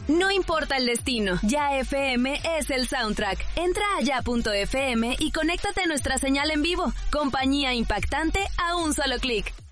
No importa el destino, Ya FM es el soundtrack. Entra a ya.fm y conéctate a nuestra señal en vivo. Compañía impactante a un solo clic.